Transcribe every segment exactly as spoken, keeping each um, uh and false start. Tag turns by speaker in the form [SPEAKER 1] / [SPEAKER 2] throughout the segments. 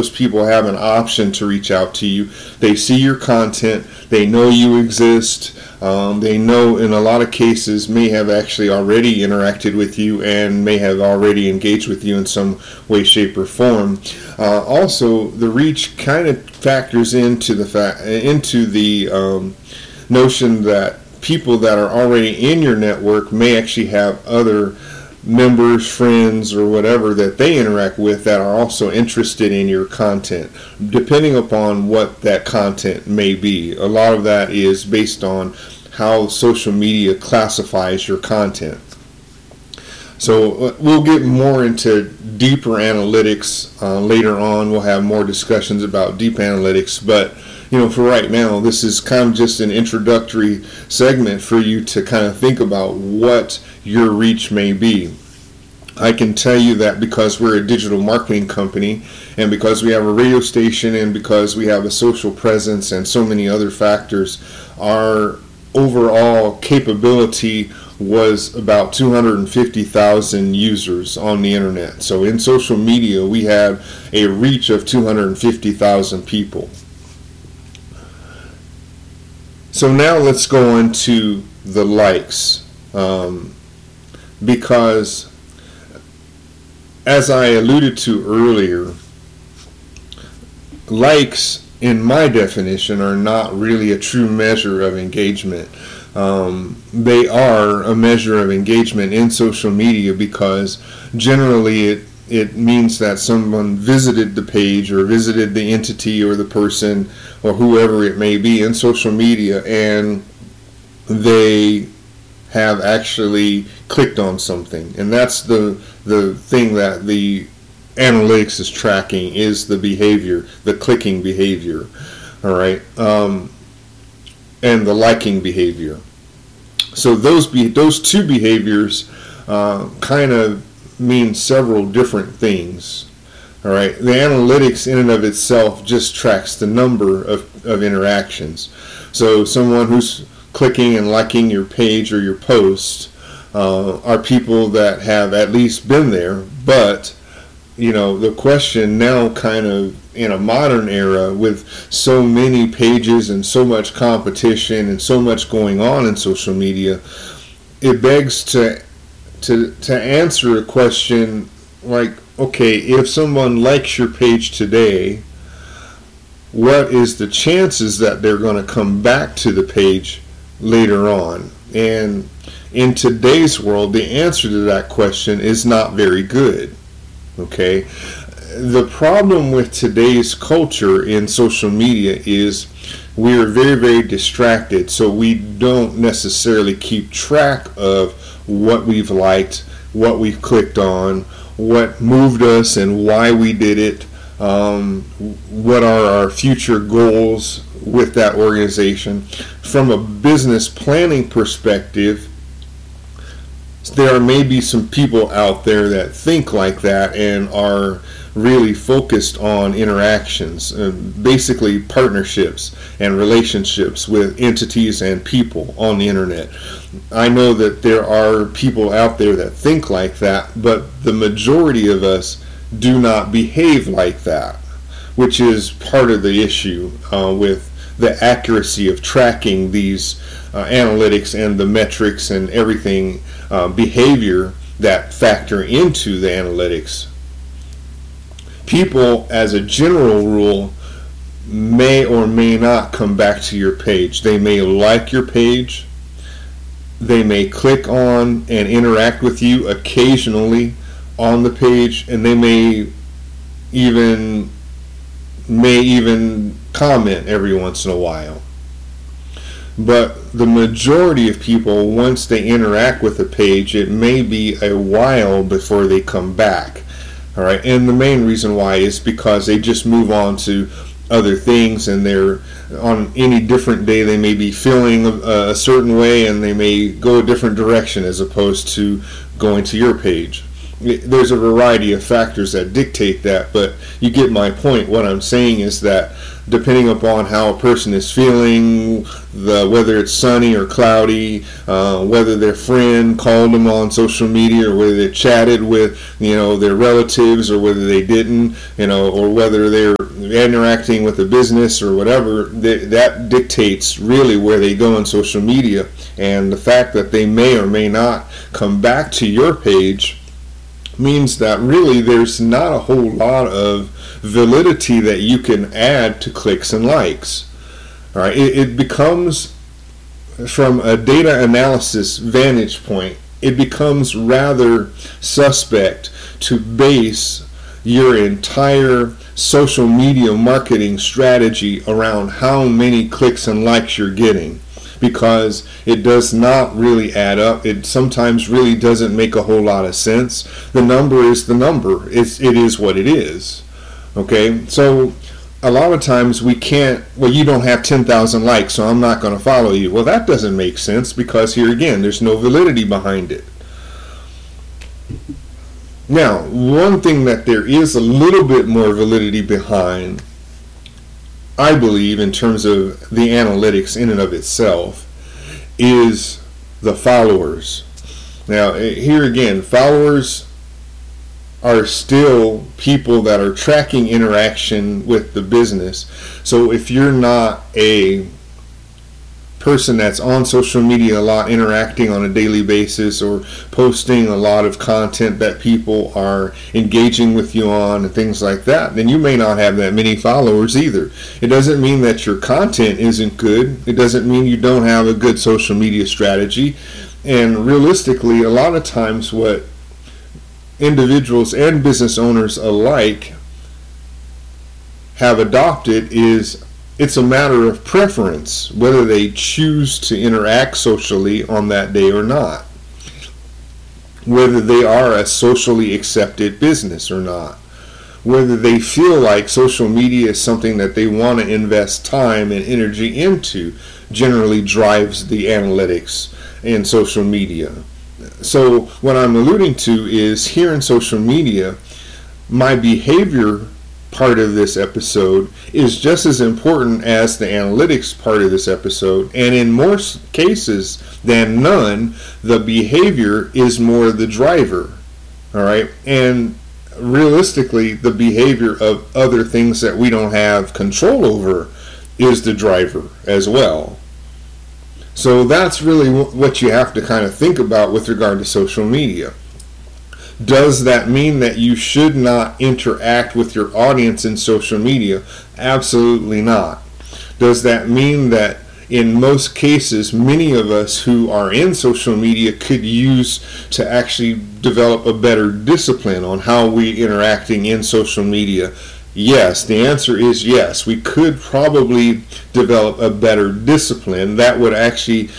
[SPEAKER 1] those people have an option to reach out to you. They see your content, they know you exist, um, they know in a lot of cases may have actually already interacted with you and may have already engaged with you in some way, shape, or form. Uh, also, the reach kind of factors into the fa- into the um, notion that people that are already in your network may actually have other members, friends, or whatever that they interact with that are also interested in your content, depending upon what that content may be. A lot of that is based on how social media classifies your content. So we'll get more into deeper analytics uh, later on. We'll have more discussions about deep analytics, but you know, for right now, this is kind of just an introductory segment for you to kind of think about what your reach may be. I can tell you that because we're a digital marketing company, and because we have a radio station, and because we have a social presence and so many other factors, our overall capability was about two hundred fifty thousand users on the internet. So in social media, we had a reach of two hundred fifty thousand people. So now let's go into the likes, um, because as I alluded to earlier, likes in my definition are not really a true measure of engagement. Um, they are a measure of engagement in social media because generally it it means that someone visited the page or visited the entity or the person or whoever it may be in social media, and they have actually clicked on something. And that's the the thing that the analytics is tracking, is the behavior, the clicking behavior, all right, um, and the liking behavior. So those be, those two behaviors uh, kind of mean several different things. All right, the analytics in and of itself just tracks the number of, of interactions. So someone who's clicking and liking your page or your post uh, are people that have at least been there. But you know, the question now, kind of in a modern era with so many pages and so much competition and so much going on in social media, it begs to to to answer a question like, okay, if someone likes your page today, what is the chances that they're going to come back to the page later on? And in today's world, the answer to that question is not very good. Okay, the problem with today's culture in social media is we are very, very distracted, so we don't necessarily keep track of what we've liked, what we've clicked on, what moved us and why we did it, um, what are our future goals with that organization. From a business planning perspective, there may be some people out there that think like that and are really focused on interactions, uh, basically partnerships and relationships with entities and people on the internet. I know that there are people out there that think like that, but the majority of us do not behave like that, which is part of the issue uh, with the accuracy of tracking these uh, analytics and the metrics and everything, uh, behavior that factor into the analytics. People, as a general rule, may or may not come back to your page. They may like your page, they may click on and interact with you occasionally on the page, and they may even may even comment every once in a while. But the majority of people, once they interact with a page, it may be a while before they come back. All right, and the main reason why is because they just move on to other things, and they're on any different day they may be feeling a, a certain way, and they may go a different direction as opposed to going to your page. there's a variety of factors that dictate that, but you get my point. What I'm saying is that depending upon how a person is feeling, the whether it's sunny or cloudy, uh, whether their friend called them on social media, or whether they chatted with, you know, their relatives, or whether they didn't, you know, or whether they're interacting with a business or whatever, that, that dictates really where they go on social media. And the fact that they may or may not come back to your page means that really there's not a whole lot of validity that you can add to clicks and likes. All right, it, it becomes, from a data analysis vantage point, it becomes rather suspect to base your entire social media marketing strategy around how many clicks and likes you're getting, because it does not really add up. It sometimes really doesn't make a whole lot of sense. The number is the number. It's, it is what it is. Okay, so a lot of times we can't, well, you don't have ten thousand likes, so I'm not going to follow you. Well, that doesn't make sense, because here again, there's no validity behind it. Now, one thing that there is a little bit more validity behind, I believe, in terms of the analytics in and of itself, is the followers. Now, here again, followers are still people that are tracking interaction with the business. So if you're not a person that's on social media a lot, interacting on a daily basis, or posting a lot of content that people are engaging with you on and things like that, then you may not have that many followers either. It doesn't mean that your content isn't good. It doesn't mean you don't have a good social media strategy. And realistically, a lot of times what individuals and business owners alike have adopted is, it's a matter of preference whether they choose to interact socially on that day or not, whether they are a socially accepted business or not, whether they feel like social media is something that they want to invest time and energy into, generally drives the analytics in social media. So what I'm alluding to is, here in social media, my behavior part of this episode is just as important as the analytics part of this episode, and in more cases than none, the behavior is more the driver. All right, and realistically, the behavior of other things that we don't have control over is the driver as well. So that's really what you have to kind of think about with regard to social media. Does that mean that you should not interact with your audience in social media? Absolutely not. Does that mean that in most cases, many of us who are in social media could use to actually develop a better discipline on how we're interacting in social media? Yes, the answer is yes. We could probably develop a better discipline that would actually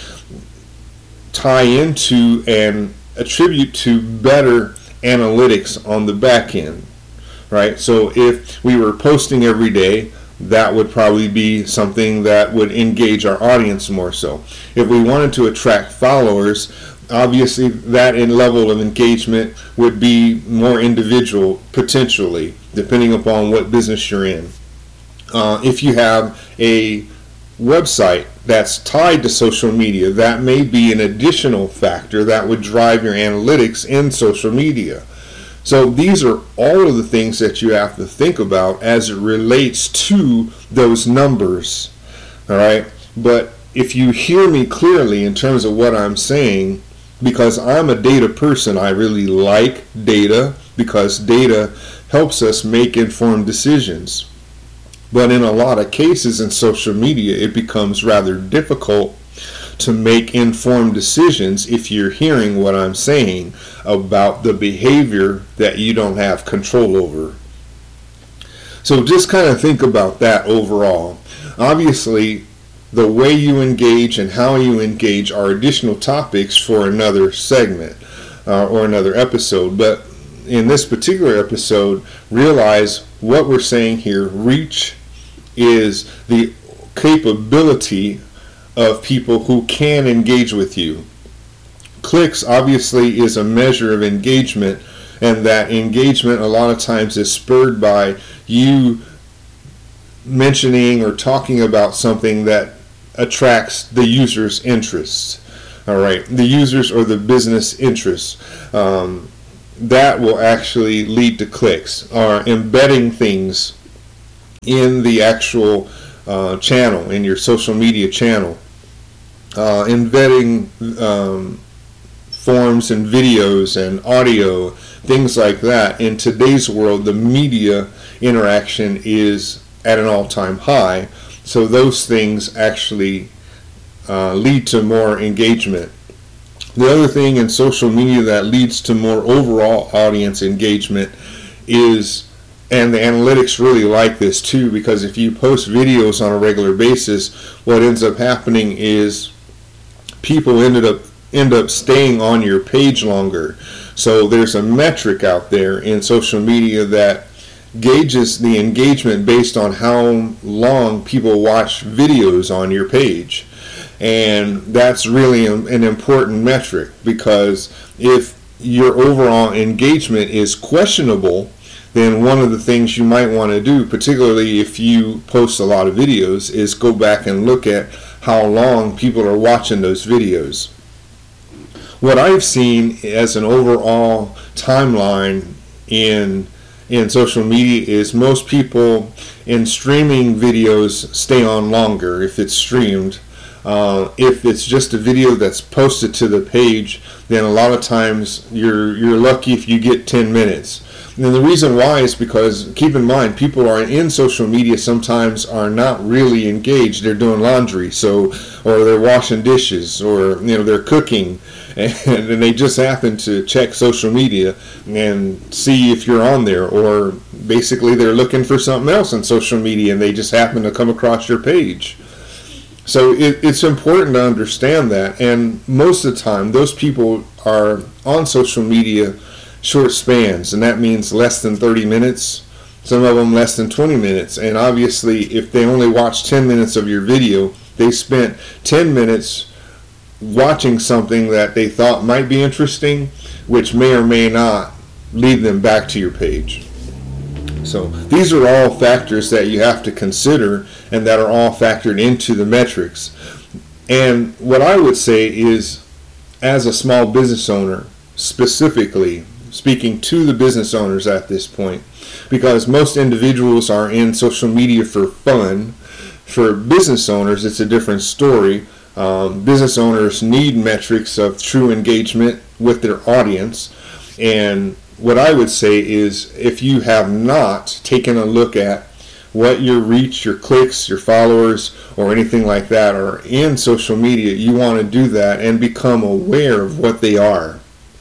[SPEAKER 1] tie into and attribute to better analytics on the back end, right? So if we were posting every day, that would probably be something that would engage our audience more so. If we wanted to attract followers, obviously that in level of engagement would be more individual, potentially, depending upon what business you're in. Uh, if you have a website that's tied to social media, that may be an additional factor that would drive your analytics in social media. So these are all of the things that you have to think about as it relates to those numbers. All right, but if you hear me clearly in terms of what I'm saying, because I'm a data person, I really like data, because data helps us make informed decisions. But in a lot of cases in social media, it becomes rather difficult to make informed decisions if you're hearing what I'm saying about the behavior that you don't have control over. So just kind of think about that overall. Obviously, the way you engage and how you engage are additional topics for another segment uh, or another episode. But in this particular episode, realize what we're saying here. Reach is the capability of people who can engage with you. Clicks obviously is a measure of engagement And that engagement a lot of times is spurred by you mentioning or talking about something that attracts the user's interests. All right, the users or the business interests. Um, that will actually lead to clicks, or embedding things in the actual uh, channel, in your social media channel. Uh, embedding um, forms and videos and audio, things like that. In today's world, the media interaction is at an all-time high, so those things actually uh, lead to more engagement. The other thing in social media that leads to more overall audience engagement is, and the analytics really like this too, because if you post videos on a regular basis, what ends up happening is people ended up end up staying on your page longer. So there's a metric out there in social media that gauges the engagement based on how long people watch videos on your page. And that's really an important metric, because if your overall engagement is questionable, then one of the things you might want to do, particularly if you post a lot of videos, is go back and look at how long people are watching those videos. What I've seen as an overall timeline in in social media is most people in streaming videos stay on longer if it's streamed. Uh, if it's just a video that's posted to the page, then a lot of times you're you're lucky if you get ten minutes. And the reason why is because, keep in mind, people are in social media sometimes are not really engaged. They're doing laundry, so or they're washing dishes, or you know they're cooking, and, and they just happen to check social media and see if you're on there, or basically they're looking for something else on social media and they just happen to come across your page. So it, it's important to understand that, and most of the time those people are on social media short spans, and that means less than thirty minutes, some of them less than twenty minutes. And obviously if they only watch ten minutes of your video, they spent ten minutes watching something that they thought might be interesting, which may or may not lead them back to your page. So these are all factors that you have to consider, and that are all factored into the metrics. And what I would say is, as a small business owner, specifically speaking to the business owners at this point, because most individuals are in social media for fun. For business owners, it's a different story. Um, business owners need metrics of true engagement with their audience. And what I would say is, if you have not taken a look at what your reach, your clicks, your followers, or anything like that are in social media, you want to do that and become aware of what they are.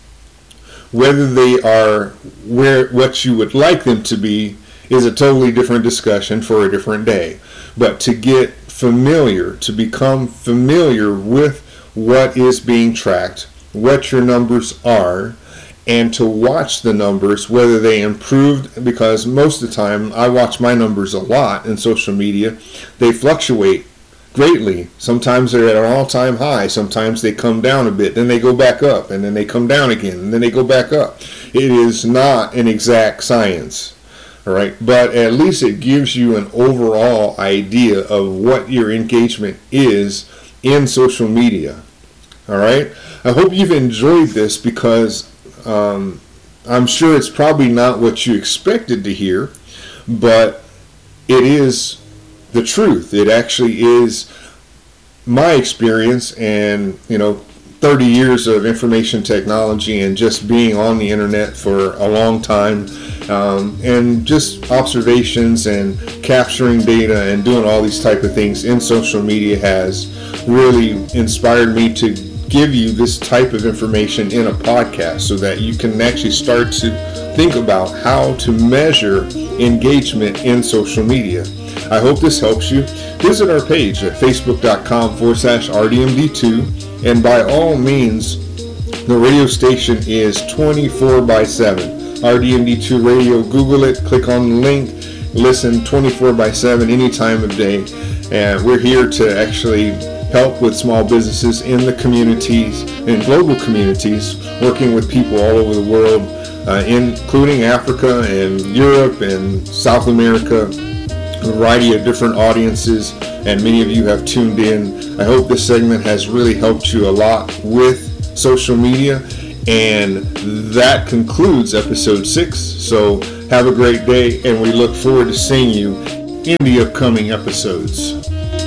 [SPEAKER 1] Whether they are where what you would like them to be is a totally different discussion for a different day. But to get familiar, to become familiar with what is being tracked, what your numbers are, and to watch the numbers, whether they improved, because most of the time I watch my numbers a lot in social media. They fluctuate greatly. Sometimes they're at an all-time high, sometimes they come down a bit, then they go back up, and then they come down again, and then they go back up. It is not an exact science, all right, but at least it gives you an overall idea of what your engagement is in social media. All right, I hope you've enjoyed this, because um, I'm sure it's probably not what you expected to hear, but it is the truth. It actually is my experience, and you know, thirty years of information technology and just being on the internet for a long time, um, and just observations and capturing data and doing all these type of things in social media has really inspired me to give you this type of information in a podcast, so that you can actually start to think about how to measure engagement in social media. I hope this helps you. Visit our page at facebook.com forward slash RDMD2, and by all means, the radio station is twenty-four by seven. R D M D two Radio, Google it, click on the link, listen twenty-four by seven any time of day. And we're here to actually help with small businesses in the communities, in global communities, working with people all over the world uh, including Africa and Europe and South America, a variety of different audiences, and many of you have tuned in. I hope this segment has really helped you a lot with social media, and that concludes episode six. So have a great day, and we look forward to seeing you in the upcoming episodes.